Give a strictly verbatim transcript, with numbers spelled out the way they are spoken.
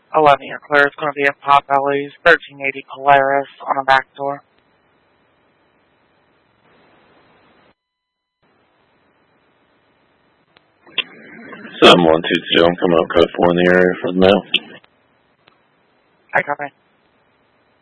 eleven, you're clear. It's going to be at Potbelly's, thirteen eighty Polaris on a back door. seven one two two, I'm coming up code four in the area for the mail. I copy.